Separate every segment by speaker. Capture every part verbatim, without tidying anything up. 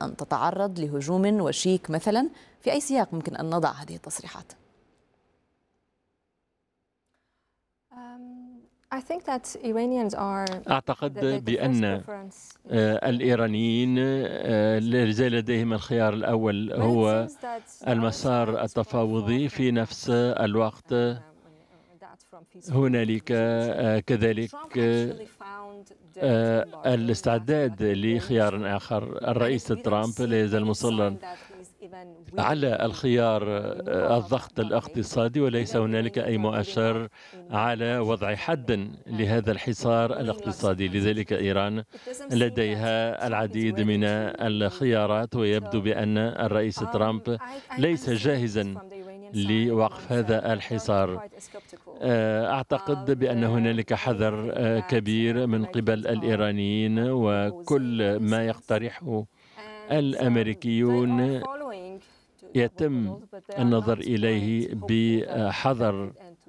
Speaker 1: أن تتعرض لهجوم وشيك مثلا؟ في أي سياق ممكن أن نضع هذه التصريحات؟
Speaker 2: أعتقد بأن الإيرانيين لديهم الخيار الأول هو المسار التفاوضي. في نفس الوقت هنالك كذلك الاستعداد لخيار آخر. الرئيس ترامب لا يزال مصرا على الخيار الضغط الاقتصادي، وليس هنالك أي مؤشر على وضع حد لهذا الحصار الاقتصادي. لذلك إيران لديها العديد من الخيارات، ويبدو بأن الرئيس ترامب ليس جاهزا لوقف هذا الحصار. أعتقد بأن هنالك حذر كبير من قبل الإيرانيين، وكل ما يقترحه الأمريكيون يتم النظر إليه بحذر.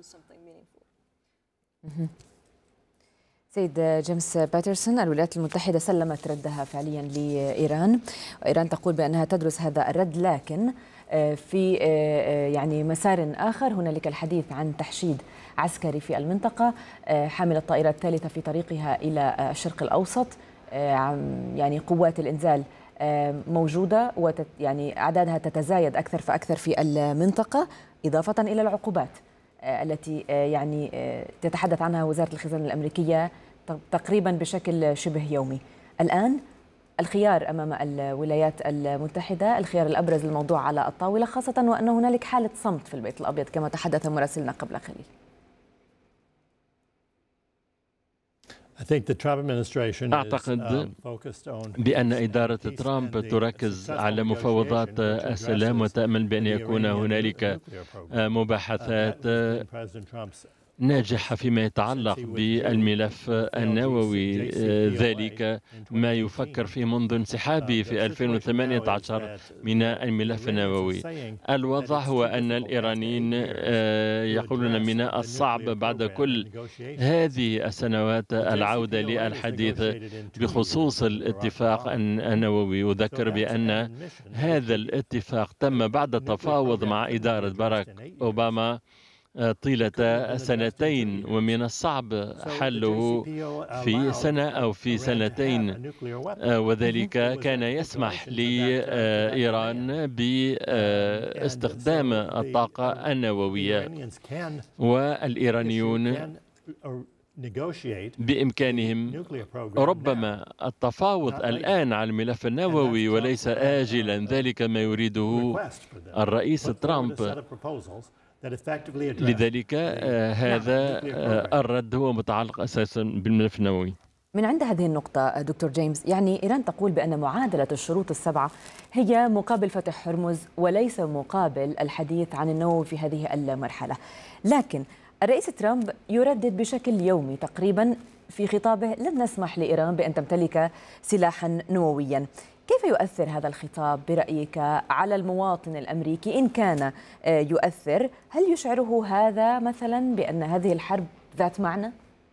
Speaker 1: سيد جيمس باترسون، الولايات المتحدة سلمت ردها فعليا لإيران، وإيران تقول بأنها تدرس هذا الرد، لكن في يعني مسار آخر هنالك الحديث عن تحشيد عسكري في المنطقة، حاملة الطائرة الثالثة في طريقها إلى الشرق الأوسط، يعني قوات الإنزال موجودة وتت يعني أعدادها تتزايد أكثر فأكثر في المنطقة، إضافة إلى العقوبات التي يعني تتحدث عنها وزارة الخزانة الأمريكية تقريبا بشكل شبه يومي. الآن الخيار أمام الولايات المتحدة، الخيار الأبرز للموضوع على الطاولة، خاصة وأن هنالك حالة صمت في البيت الأبيض كما تحدث مراسلنا قبل قليل.
Speaker 2: أعتقد بأن إدارة ترامب تركز على مفاوضات السلام وتأمل بأن يكون هنالك مباحثات ناجحة فيما يتعلق بالملف النووي. ذلك ما يفكر فيه منذ انسحابه في ألفين وثمانية عشر من الملف النووي. الوضع هو أن الإيرانيين يقولون من الصعب بعد كل هذه السنوات العودة للحديث بخصوص الاتفاق النووي. أذكر بأن هذا الاتفاق تم بعد تفاوض مع إدارة باراك أوباما طيلة سنتين، ومن الصعب حله في سنة أو في سنتين، وذلك كان يسمح لإيران باستخدام الطاقة النووية. والإيرانيون بإمكانهم ربما التفاوض الآن على الملف النووي وليس آجلا، ذلك ما يريده الرئيس ترامب. لذلك هذا الرد هو متعلق أساسا بالملف النووي.
Speaker 1: من عند هذه النقطة دكتور جيمس، يعني إيران تقول بأن معادلة الشروط السبعة هي مقابل فتح هرمز وليس مقابل الحديث عن النووي في هذه المرحلة، لكن الرئيس ترامب يردد بشكل يومي تقريبا في خطابه لن نسمح لإيران بأن تمتلك سلاحا نوويا. كيف يؤثر هذا الخطاب برأيك على المواطن الأمريكي إن كان يؤثر؟ هل يشعره هذا مثلا بأن هذه الحرب ذات معنى؟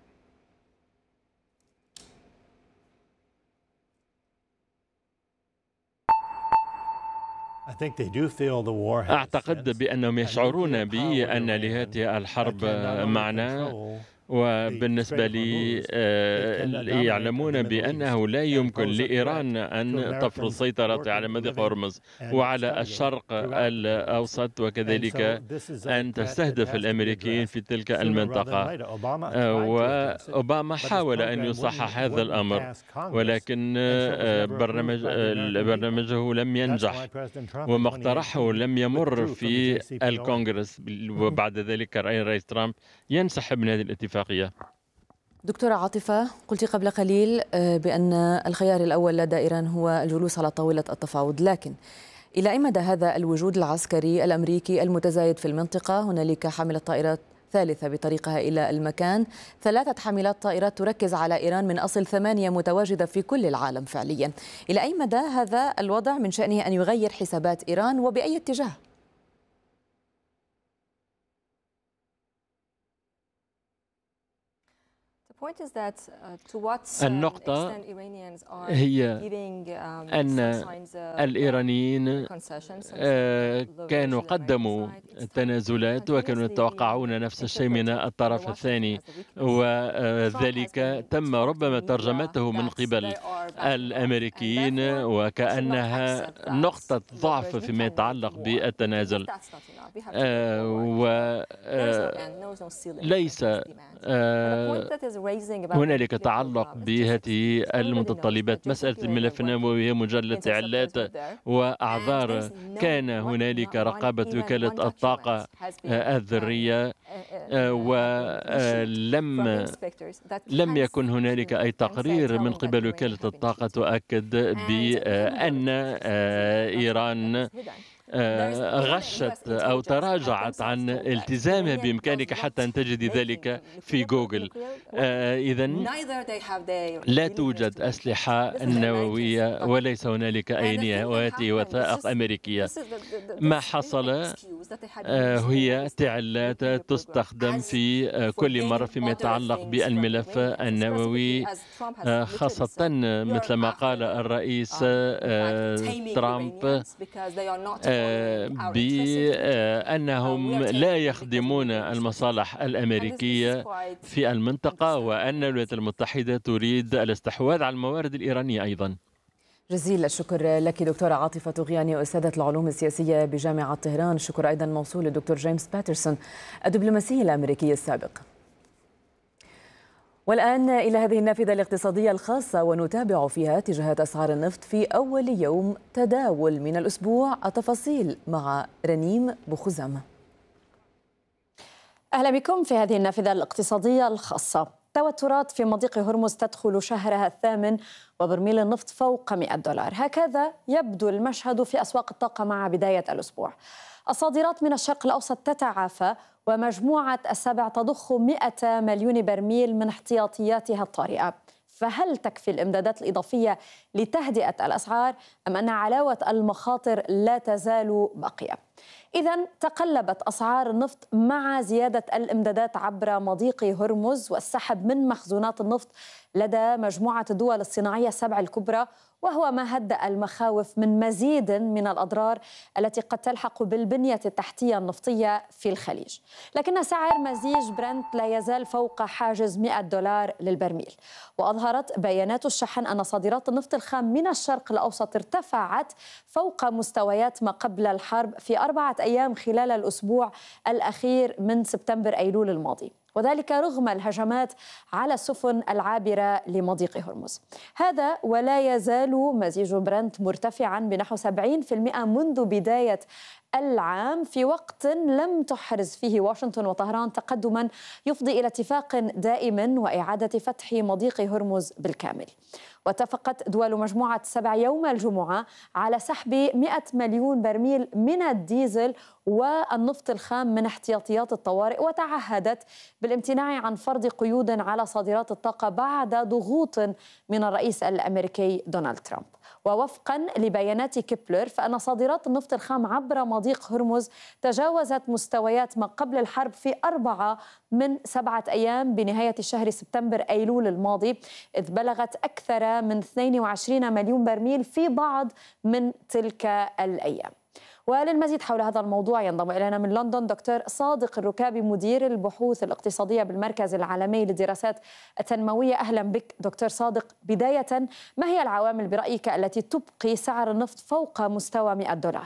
Speaker 2: أعتقد بأنهم يشعرون بأن لهذه الحرب معنى، وبالنسبة لي يعلمون بأنه لا يمكن لإيران أن تفرض سيطرتها على مضيق هرمز وعلى الشرق الأوسط، وكذلك أن تستهدف الأمريكيين في تلك المنطقة. وأوباما حاول أن يصحح هذا الأمر، ولكن برنامج برنامجه لم ينجح، وما اقترحه لم يمر في الكونغرس، وبعد ذلك الرئيس ترامب ينسحب من هذه الاتفاقية.
Speaker 1: دكتورة عاطفة، قلت قبل قليل بأن الخيار الأول لدى إيران هو الجلوس على طاولة التفاوض، لكن إلى أي مدى هذا الوجود العسكري الأمريكي المتزايد في المنطقة؟ هنالك حاملة طائرات ثالثة بطريقها إلى المكان، ثلاثة حاملات طائرات تركز على إيران من أصل ثمانية متواجدة في كل العالم فعليا. إلى أي مدى هذا الوضع من شأنه أن يغير حسابات إيران وبأي اتجاه؟
Speaker 2: النقطة هي أن الإيرانيين كانوا قدموا تنازلات وكانوا يتوقعون نفس الشيء من الطرف الثاني، وذلك تم ربما ترجمته من قبل الأمريكيين وكأنها نقطة ضعف فيما يتعلق بالتنازل، وليس هنالك تعلق بهذه المتطلبات. مسألة الملف النووي هي مجرد علات وأعذار. كان هنالك رقابة وكالة الطاقة الذرية ولم لم يكن هنالك أي تقرير من قبل وكالة الطاقة تؤكد بأن إيران غشت أو تراجعت عن التزامها. بإمكانك حتى أن تجدي ذلك في جوجل. إذن لا توجد أسلحة نووية وليس هنالك أي نهايات وثائق أمريكية. ما حصل هي تعلات تستخدم في كل مرة فيما يتعلق بالملف النووي، خاصة مثل ما قال الرئيس ترامب بأنهم لا يخدمون المصالح الأمريكية في المنطقة، وأن الولايات المتحدة تريد الاستحواذ على الموارد الإيرانية أيضا.
Speaker 1: جزيل الشكر لك دكتورة عاطفة طغياني، أستاذة العلوم السياسية بجامعة طهران. الشكر أيضا موصول للدكتور جيمس باترسون الدبلوماسي الأمريكي السابق. والآن إلى هذه النافذة الاقتصادية الخاصة، ونتابع فيها اتجاهات أسعار النفط في أول يوم تداول من الأسبوع. التفاصيل مع رنيم بوخزامة.
Speaker 3: أهلا بكم في هذه النافذة الاقتصادية الخاصة. توترات في مضيق هرمز تدخل شهرها الثامن وبرميل النفط فوق مئة دولار. هكذا يبدو المشهد في أسواق الطاقة مع بداية الأسبوع. الصادرات من الشرق الأوسط تتعافى، ومجموعة السبع تضخ مئة مليون برميل من احتياطياتها الطارئة. فهل تكفي الإمدادات الإضافية لتهدئة الأسعار، أم أن علاوة المخاطر لا تزال باقية؟ إذن تقلبت أسعار النفط مع زيادة الإمدادات عبر مضيق هرمز والسحب من مخزونات النفط لدى مجموعة الدول الصناعية السبع الكبرى، وهو ما هدأ المخاوف من مزيد من الأضرار التي قد تلحق بالبنية التحتية النفطية في الخليج. لكن سعر مزيج برنت لا يزال فوق حاجز مئة دولار للبرميل. وأظهرت بيانات الشحن أن صادرات النفط الخام من الشرق الأوسط ارتفعت فوق مستويات ما قبل الحرب في أربعة أيام خلال الأسبوع الأخير من سبتمبر أيلول الماضي، وذلك رغم الهجمات على السفن العابرة لمضيق هرمز. هذا ولا يزال مزيج برنت مرتفعا بنحو سبعين بالمئة منذ بداية العام، في وقت لم تحرز فيه واشنطن وطهران تقدما يفضي إلى اتفاق دائم وإعادة فتح مضيق هرمز بالكامل. واتفقت دول مجموعة السبع يوم الجمعة على سحب مئة مليون برميل من الديزل والنفط الخام من احتياطيات الطوارئ، وتعهدت بالامتناع عن فرض قيود على صادرات الطاقة بعد ضغوط من الرئيس الأمريكي دونالد ترامب. ووفقا لبيانات كيبلر فإن صادرات النفط الخام عبر مضيق هرمز تجاوزت مستويات ما قبل الحرب في أربعة من سبعة أيام بنهاية شهر سبتمبر أيلول الماضي، إذ بلغت أكثر من اثنين وعشرين مليون برميل في بعض من تلك الأيام. وللمزيد حول هذا الموضوع ينضم إلينا من لندن دكتور صادق الركابي، مدير البحوث الاقتصادية بالمركز العالمي للدراسات التنموية. أهلا بك دكتور صادق. بداية، ما هي العوامل برأيك التي تبقي سعر النفط فوق مستوى مئة دولار؟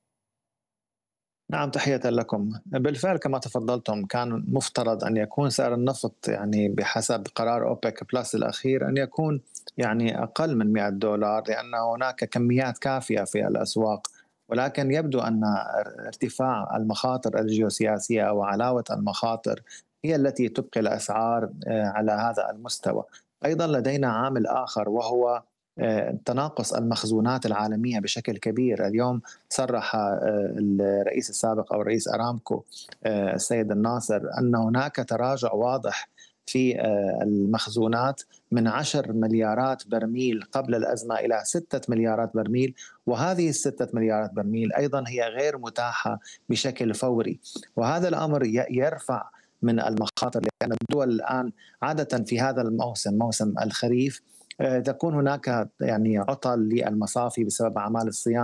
Speaker 4: نعم، تحية لكم. بالفعل كما تفضلتم كان مفترض أن يكون سعر النفط يعني بحسب قرار أوبك بلس الأخير أن يكون يعني أقل من مئة دولار، لأن هناك كميات كافية في الأسواق، ولكن يبدو أن ارتفاع المخاطر الجيوسياسية وعلاوة المخاطر هي التي تبقي الأسعار على هذا المستوى. أيضا لدينا عامل آخر وهو تناقص المخزونات العالمية بشكل كبير. اليوم صرح الرئيس السابق أو رئيس أرامكو السيد الناصر أن هناك تراجع واضح في المخزونات من عشر مليارات برميل قبل الأزمة إلى ستة مليارات برميل، وهذه الستة مليارات برميل أيضا هي غير متاحة بشكل فوري، وهذا الأمر يرفع من المخاطر، لأن الدول الآن عادة في هذا الموسم موسم الخريف تكون هناك يعني عطل للمصافي بسبب أعمال الصيانة